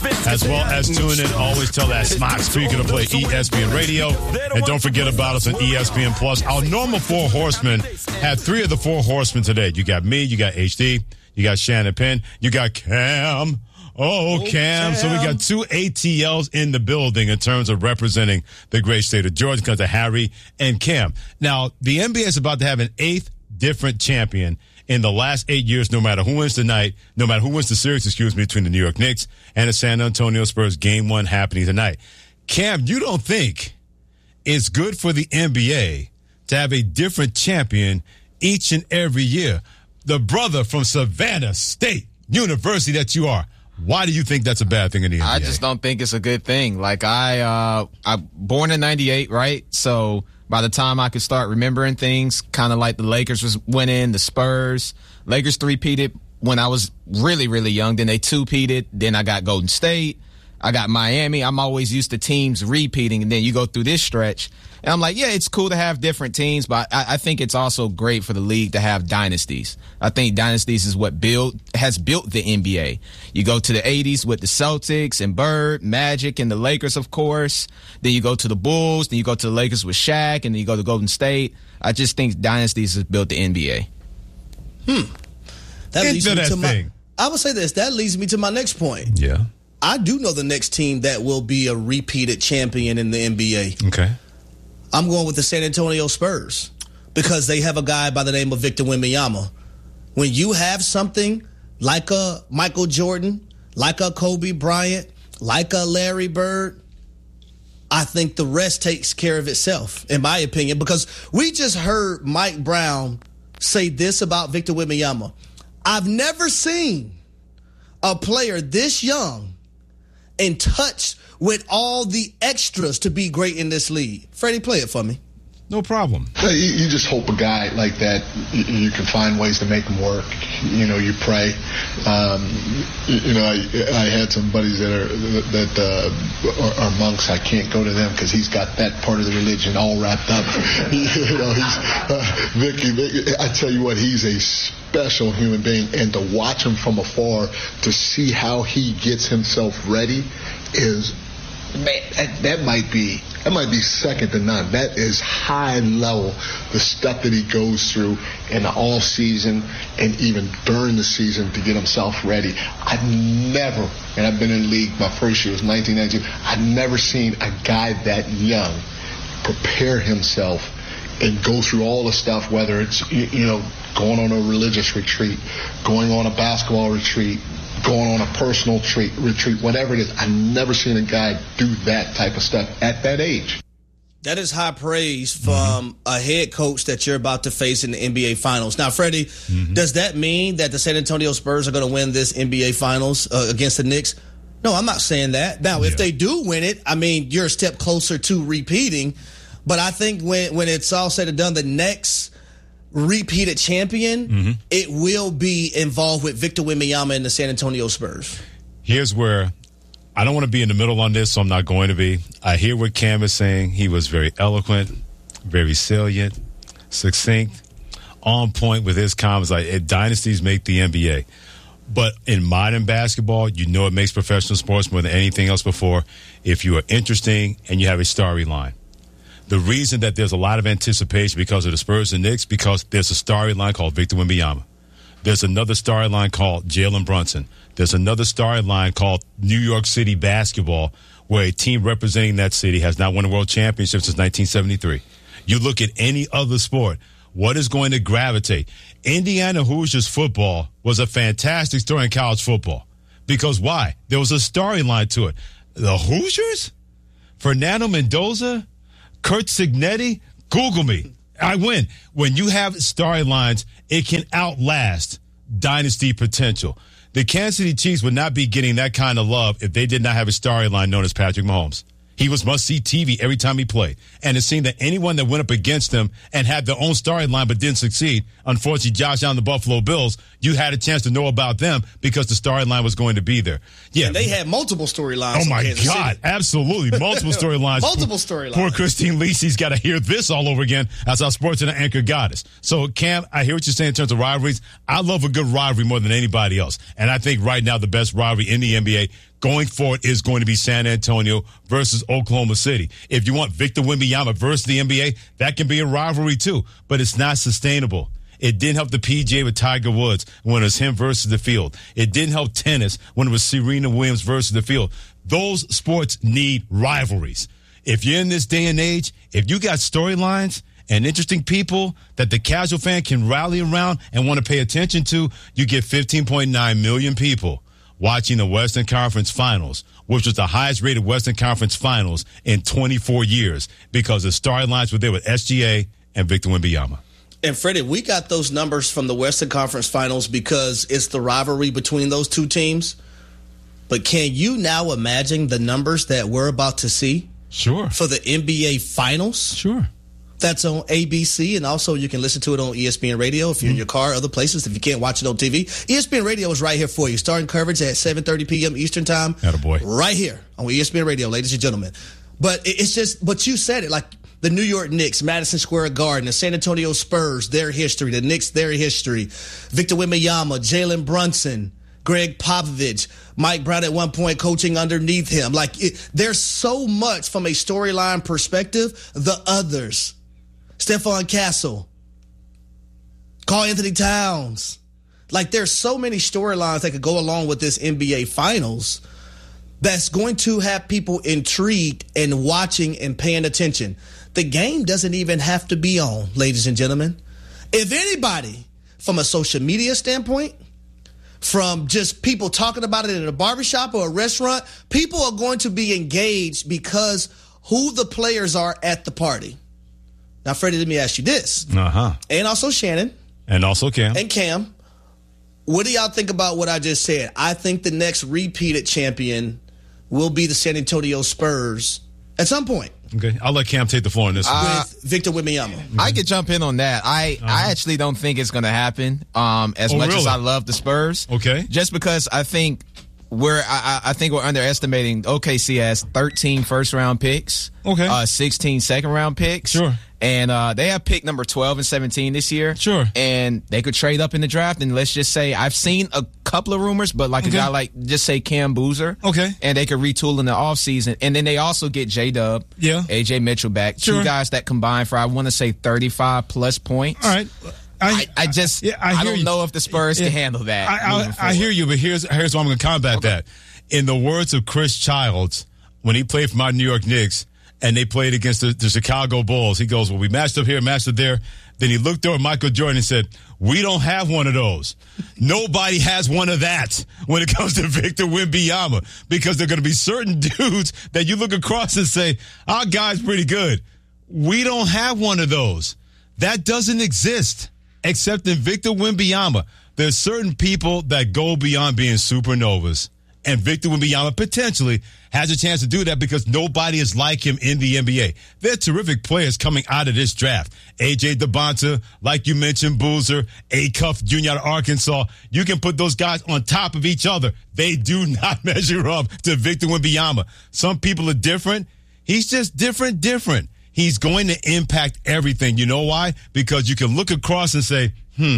as well as tune in. Always tell that smart speaker to play ESPN Radio. And don't forget about us on ESPN Plus. Our normal four horsemen have three of the four horsemen today. You got me, you got HD, you got Shannon Penn, you got Cam. Cam. So we got two ATLs in the building in terms of representing the great state of Georgia because of Harry and Cam. Now, the NBA is about to have an eighth different champion in the last 8 years, no matter who wins tonight, no matter who wins the series, between the New York Knicks and the San Antonio Spurs, game one happening tonight. Cam, you don't think it's good for the NBA to have a different champion each and every year? The brother from Savannah State University that you are. Why do you think that's a bad thing in the NBA? I just don't think it's a good thing. Like I'm born in 98, right? So by the time I could start remembering things, kind of like the Lakers was winning, the Spurs. Lakers three-peated when I was really, really young. Then they two-peated. Then I got Golden State. I got Miami. I'm always used to teams repeating, and then you go through this stretch. And I'm like, yeah, it's cool to have different teams, but I think it's also great for the league to have dynasties. I think dynasties is what has built the NBA. You go to the 80s with the Celtics and Bird, Magic, and the Lakers, of course. Then you go to the Bulls. Then you go to the Lakers with Shaq, and then you go to Golden State. I just think dynasties has built the NBA. That leads me to I would say this. That leads me to my next point. Yeah. I do know the next team that will be a repeated champion in the NBA. Okay. I'm going with the San Antonio Spurs because they have a guy by the name of Victor Wembanyama. When you have something like a Michael Jordan, like a Kobe Bryant, like a Larry Bird, I think the rest takes care of itself, in my opinion, because we just heard Mike Brown say this about Victor Wembanyama. I've never seen a player this young and touched with all the extras to be great in this league. Freddie, play it for me. No problem. You just hope a guy like that, you can find ways to make him work. You pray. I had some buddies that are monks. I can't go to them because he's got that part of the religion all wrapped up. Vicky, I tell you what, he's a special human being, and to watch him from afar, to see how he gets himself ready is, man, that might be second to none. That is high level, the stuff that he goes through in the all season and even during the season to get himself ready. I've never, and I've been in the league, my first year was 1992, I've never seen a guy that young prepare himself and go through all the stuff, whether it's, going on a religious retreat, going on a basketball retreat, going on a personal retreat, whatever it is. I've never seen a guy do that type of stuff at that age. That is high praise from a head coach that you're about to face in the NBA Finals. Now, Freddie, does that mean that the San Antonio Spurs are going to win this NBA Finals against the Knicks? No, I'm not saying that. Now, if they do win it, I mean, you're a step closer to repeating. But I think when it's all said and done, the next repeated champion, it will be involved with Victor Wembanyama and the San Antonio Spurs. Here's where I don't want to be in the middle on this, so I'm not going to be. I hear what Cam is saying. He was very eloquent, very salient, succinct, on point with his comments. Like, dynasties make the NBA. But in modern basketball, it makes professional sports more than anything else before if you are interesting and you have a storyline. The reason that there's a lot of anticipation because of the Spurs and Knicks, because there's a storyline called Victor Wembanyama. There's another storyline called Jalen Brunson. There's another storyline called New York City basketball, where a team representing that city has not won a world championship since 1973. You look at any other sport, what is going to gravitate? Indiana Hoosiers football was a fantastic story in college football. Because why? There was a storyline to it. The Hoosiers? Fernando Mendoza? Kurt Signetti, Google me. I win. When you have storylines, it can outlast dynasty potential. The Kansas City Chiefs would not be getting that kind of love if they did not have a storyline known as Patrick Mahomes. He was must-see TV every time he played. And it seemed that anyone that went up against him and had their own storyline but didn't succeed, unfortunately, Josh Allen, the Buffalo Bills, you had a chance to know about them because the storyline was going to be there. Yeah, and they had multiple storylines. Oh, my God. Absolutely. Multiple storylines. Multiple storylines. Poor Christine Lisi's got to hear this all over again as our sports and anchor goddess. So, Cam, I hear what you're saying in terms of rivalries. I love a good rivalry more than anybody else. And I think right now the best rivalry in the NBA going forward is going to be San Antonio versus Oklahoma City. If you want Victor Wembanyama versus the NBA, that can be a rivalry too, but it's not sustainable. It didn't help the PGA with Tiger Woods when it was him versus the field. It didn't help tennis when it was Serena Williams versus the field. Those sports need rivalries. If you're in this day and age, if you got storylines and interesting people that the casual fan can rally around and want to pay attention to, you get 15.9 million people watching the Western Conference Finals, which was the highest rated Western Conference Finals in 24 years because the storylines were there with SGA and Victor Wembanyama. And Freddie, we got those numbers from the Western Conference Finals because it's the rivalry between those two teams. But can you now imagine the numbers that we're about to see? Sure. For the NBA Finals? Sure. That's on ABC, and also you can listen to it on ESPN Radio if you're in your car, other places, if you can't watch it on TV. ESPN Radio is right here for you. Starting coverage at 7:30 p.m. Eastern Time. Attaboy. Right here on ESPN Radio, ladies and gentlemen. But it's just, but you said it, like the New York Knicks, Madison Square Garden, the San Antonio Spurs, their history, the Knicks, their history, Victor Wembanyama, Jalen Brunson, Greg Popovich, Mike Brown at one point coaching underneath him. There's so much from a storyline perspective. The others, Stephon Castle, Karl Anthony Towns. There's so many storylines that could go along with this NBA Finals that's going to have people intrigued and watching and paying attention. The game doesn't even have to be on, ladies and gentlemen. If anybody, from a social media standpoint, from just people talking about it in a barbershop or a restaurant, people are going to be engaged because who the players are at the party. Now, Freddie, let me ask you this. And also Shannon. And also Cam. And Cam. What do y'all think about what I just said? I think the next repeated champion will be the San Antonio Spurs at some point. Okay, I'll let Cam take the floor on this one. With Victor Wembanyama. I could jump in on that. I actually don't think it's going to happen as much as I love the Spurs. Okay. Just because I think we're underestimating OKC has 13 first-round picks. Okay. 16 second-round picks. Sure. And they have pick number 12 and 17 this year. Sure. And they could trade up in the draft. And let's just say I've seen a couple of rumors, but a guy just say Cam Boozer. Okay. And they could retool in the offseason. And then they also get J-Dub, AJ Mitchell back. Sure. Two guys that combine for, I want to say, 35-plus points. All right. I don't know if the Spurs can handle that. I hear you, but here's why I'm going to combat that. In the words of Chris Childs, when he played for my New York Knicks, and they played against the Chicago Bulls, he goes, well, we matched up here, matched up there. Then he looked over at Michael Jordan and said, we don't have one of those. Nobody has one of that when it comes to Victor Wembanyama, because there are going to be certain dudes that you look across and say, our guy's pretty good. We don't have one of those. That doesn't exist except in Victor Wembanyama. There's certain people that go beyond being supernovas. And Victor Wembanyama potentially has a chance to do that because nobody is like him in the NBA. They're terrific players coming out of this draft. A.J. DeBonta, like you mentioned, Boozer, Acuff Jr. out of Arkansas. You can put those guys on top of each other. They do not measure up to Victor Wembanyama. Some people are different. He's just different. He's going to impact everything. You know why? Because you can look across and say,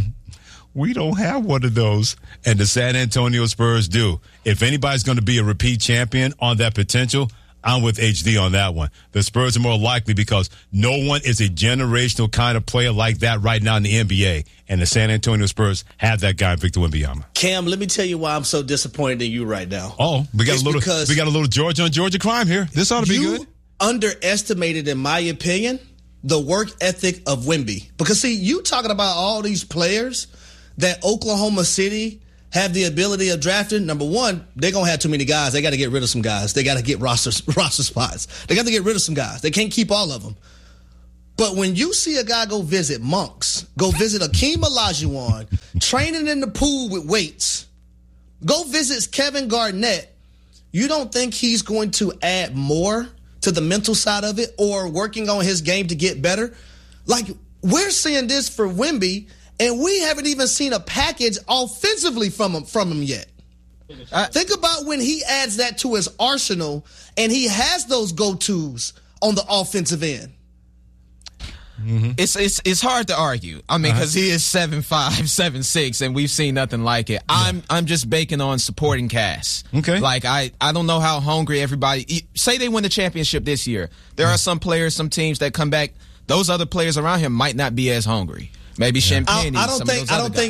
we don't have one of those. And the San Antonio Spurs do. If anybody's going to be a repeat champion on that potential, I'm with HD on that one. The Spurs are more likely because no one is a generational kind of player like that right now in the NBA. And the San Antonio Spurs have that guy, Victor Wembanyama. Cam, let me tell you why I'm so disappointed in you right now. Oh, we got a little Georgia on Georgia crime here. This ought to be good. Underestimated, in my opinion, the work ethic of Wemby. Because, see, you talking about all these players that Oklahoma City have the ability of drafting. Number one, they're going to have too many guys. They got to get rid of some guys. They got to get roster spots. They got to get rid of some guys. They can't keep all of them. But when you see a guy go visit Monks, go visit Akeem Olajuwon, training in the pool with weights, go visit Kevin Garnett, you don't think he's going to add more to the mental side of it or working on his game to get better? We're seeing this for Wemby, and we haven't even seen a package offensively from him yet. Think about when he adds that to his arsenal and he has those go-tos on the offensive end. it's hard to argue. I mean, because he is 7'5", 7'6", and we've seen nothing like it. I'm just banking on supporting cast. Okay. Like, I don't know how hungry everybody – say they win the championship this year. There are some players, some teams that come back. Those other players around him might not be as hungry. Maybe Champagne. I don't think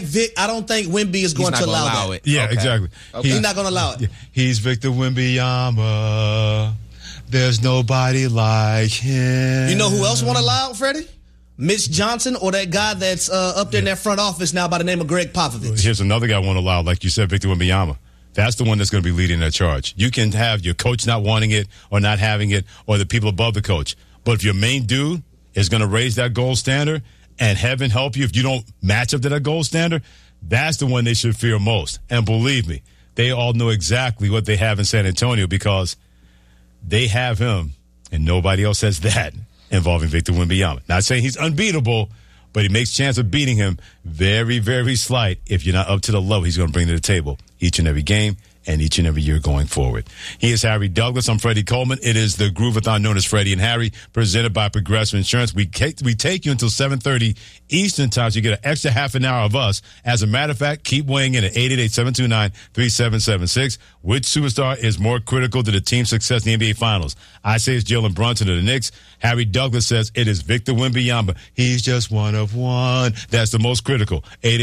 Wemby is going to allow it. Yeah, okay. Exactly. Okay. He's not going to allow it. He's Victor Wembanyama. There's nobody like him. You know who else won't allow it, Freddie? Mitch Johnson, or that guy that's up there in that front office now by the name of Greg Popovich. Here's another guy won't allow, like you said, Victor Wembanyama. That's the one that's going to be leading that charge. You can have your coach not wanting it or not having it, or the people above the coach. But if your main dude is going to raise that gold standard, and heaven help you if you don't match up to that gold standard, that's the one they should fear most. And believe me, they all know exactly what they have in San Antonio because they have him, and nobody else has that involving Victor Wembanyama. Not saying he's unbeatable, but he makes chance of beating him very, very slight if you're not up to the level he's going to bring to the table each and every game and each and every year going forward. He is Harry Douglas. I'm Freddie Coleman. It is the Groovathon known as Freddie and Harry, presented by Progressive Insurance. We take you until 7:30 Eastern time, so you get an extra half an hour of us. As a matter of fact, keep weighing in at 888-729-3776. Which superstar is more critical to the team's success in the NBA Finals? I say it's Jalen Brunson of the Knicks. Harry Douglas says it is Victor Wembanyama. He's just one of one. That's the most critical.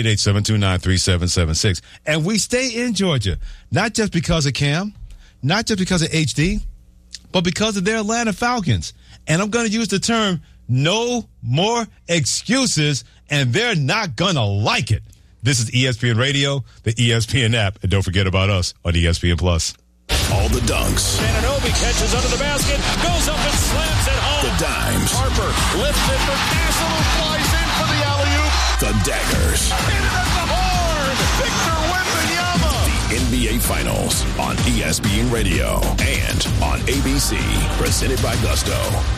888-729-3776. And we stay in Georgia. Not just because of Cam, not just because of HD, but because of their Atlanta Falcons. And I'm going to use the term, no more excuses, and they're not going to like it. This is ESPN Radio, the ESPN app, and don't forget about us on ESPN+. All the dunks. Anunoby catches under the basket, goes up and slams it home. The dimes. Harper lifts it for Castle, who flies in for the alley-oop. The daggers. Hit it at the horn. Victor Wembanyama. NBA Finals on ESPN Radio and on ABC, presented by Gusto.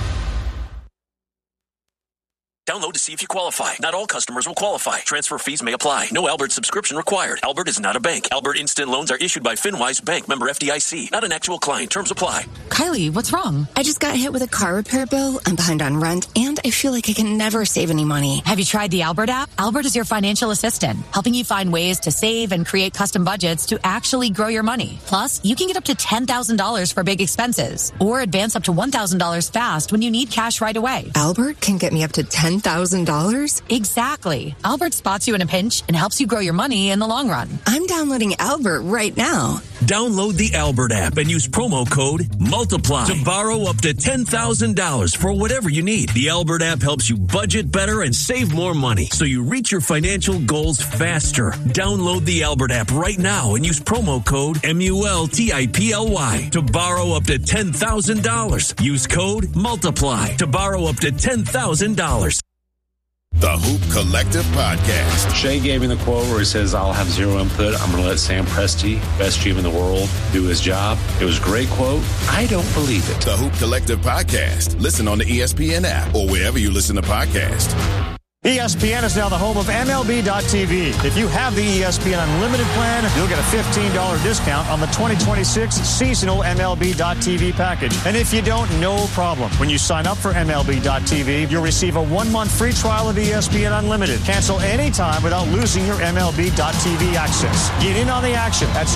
Download to see if you qualify. Not all customers will qualify. Transfer fees may apply. No Albert subscription required. Albert is not a bank. Albert Instant Loans are issued by FinWise Bank, member FDIC. Not an actual client. Terms apply. Kylie, what's wrong? I just got hit with a car repair bill. I'm behind on rent, and I feel like I can never save any money. Have you tried the Albert app? Albert is your financial assistant, helping you find ways to save and create custom budgets to actually grow your money. Plus, you can get up to $10,000 for big expenses, or advance up to $1,000 fast when you need cash right away. Albert can get me up to $10,000? Exactly. Albert spots you in a pinch and helps you grow your money in the long run. I'm downloading Albert right now. Download the Albert app and use promo code MULTIPLY to borrow up to $10,000 for whatever you need. The Albert app helps you budget better and save more money so you reach your financial goals faster. Download the Albert app right now and use promo code MULTIPLY to borrow up to $10,000. Use code MULTIPLY to borrow up to $10,000. The Hoop Collective Podcast. Shea gave me the quote where he says, I'll have zero input. I'm going to let Sam Presti, best GM in the world, do his job. It was a great quote. I don't believe it. The Hoop Collective Podcast. Listen on the ESPN app or wherever you listen to podcasts. ESPN is now the home of MLB.tv. If you have the ESPN Unlimited plan, you'll get a $15 discount on the 2026 seasonal MLB.tv package. And if you don't, no problem. When you sign up for MLB.tv, you'll receive a 1-month free trial of ESPN Unlimited. Cancel anytime without losing your MLB.tv access. Get in on the action at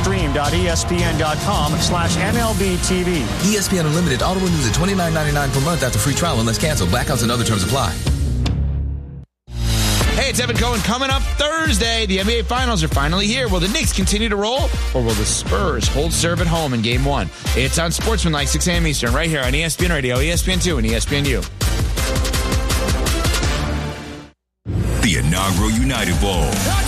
stream.espn.com/MLBTV. ESPN Unlimited auto renews at $29.99 per month after free trial unless canceled. Blackouts and other terms apply. Hey, it's Evan Cohen. Coming up Thursday, the NBA Finals are finally here. Will the Knicks continue to roll, or will the Spurs hold serve at home in Game 1? It's on Sportsmanlike, 6 a.m. Eastern, right here on ESPN Radio, ESPN2, and ESPNU. The inaugural United Bowl.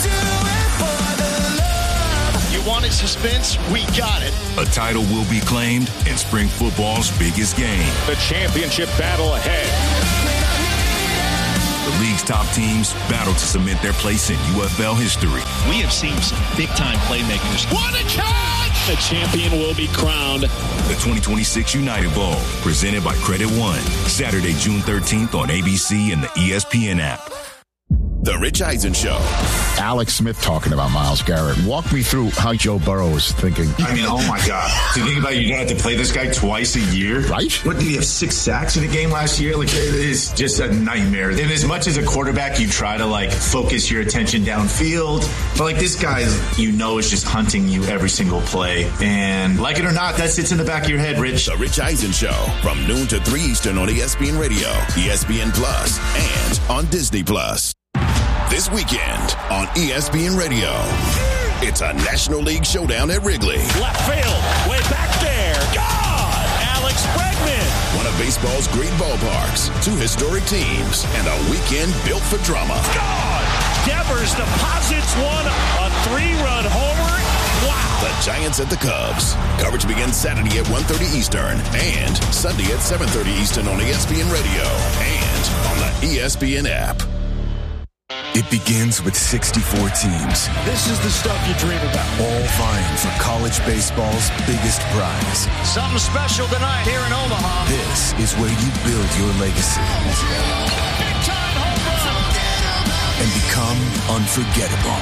You wanted suspense? We got it. A title will be claimed in spring football's biggest game. The championship battle ahead. The league's top teams battle to cement their place in UFL history. We have seen some big-time playmakers. What a catch! The champion will be crowned. The 2026 United Bowl, presented by Credit One. Saturday, June 13th on ABC and the ESPN app. The Rich Eisen Show. Alex Smith talking about Myles Garrett. Walk me through how Joe Burrow is thinking. I mean, oh my God. To think about it, you're going to have to play this guy twice a year. Right? What, did he have 6 sacks in the game last year? Like, it is just a nightmare. And as much as a quarterback, you try to, like, focus your attention downfield. But, like, this guy, you know, is just hunting you every single play. And, like it or not, that sits in the back of your head, Rich. The Rich Eisen Show from noon to 3 Eastern on ESPN Radio, ESPN Plus, and on Disney Plus. This weekend on ESPN Radio, it's a National League showdown at Wrigley. Left field, way back there. God! Alex Bregman. One of baseball's great ballparks, 2 historic teams, and a weekend built for drama. God! Devers deposits one, a 3-run homer. Wow! The Giants at the Cubs. Coverage begins Saturday at 1:30 Eastern and Sunday at 7:30 Eastern on ESPN Radio and on the ESPN app. It begins with 64 teams. This is the stuff you dream about. All vying for college baseball's biggest prize. Something special tonight here in Omaha. This is where you build your legacy. Big time home run. And become unforgettable.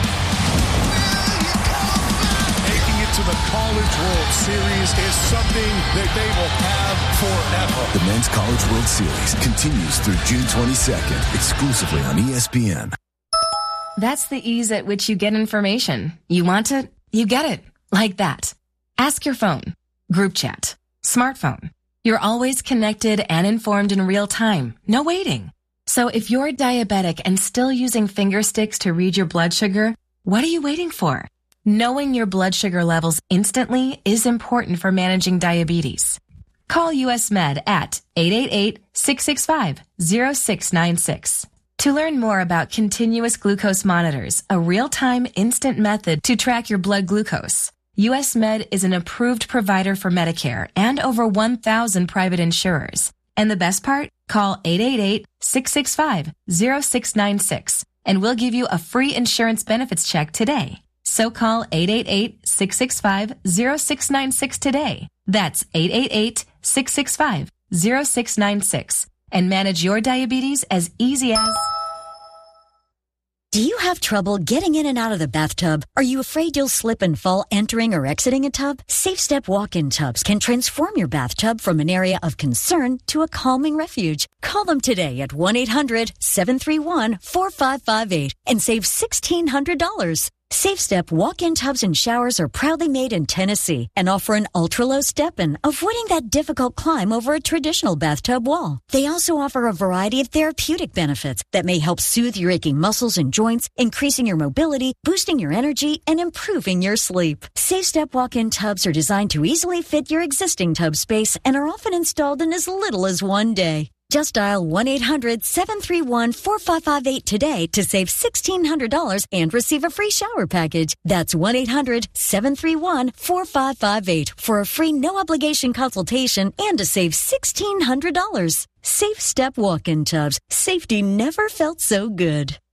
Making it to the College World Series is something that they will have forever. The Men's College World Series continues through June 22nd, exclusively on ESPN. That's the ease at which you get information. You want it, you get it. Like that. Ask your phone. Group chat. Smartphone. You're always connected and informed in real time. No waiting. So if you're diabetic and still using finger sticks to read your blood sugar, what are you waiting for? Knowing your blood sugar levels instantly is important for managing diabetes. Call US Med at 888-665-0696. To learn more about continuous glucose monitors, a real-time instant method to track your blood glucose, US Med is an approved provider for Medicare and over 1,000 private insurers. And the best part? Call 888-665-0696 and we'll give you a free insurance benefits check today. So call 888-665-0696 today. That's 888-665-0696. And manage your diabetes as easy as... Do you have trouble getting in and out of the bathtub? Are you afraid you'll slip and fall entering or exiting a tub? SafeStep walk-in tubs can transform your bathtub from an area of concern to a calming refuge. Call them today at 1-800-731-4558 and save $1,600. SafeStep walk-in tubs and showers are proudly made in Tennessee and offer an ultra-low step-in, avoiding that difficult climb over a traditional bathtub wall. They also offer a variety of therapeutic benefits that may help soothe your aching muscles and joints, increasing your mobility, boosting your energy, and improving your sleep. SafeStep walk-in tubs are designed to easily fit your existing tub space and are often installed in as little as 1 day. Just dial 1-800-731-4558 today to save $1,600 and receive a free shower package. That's 1-800-731-4558 for a free no-obligation consultation and to save $1,600. SafeStep walk-in tubs. Safety never felt so good.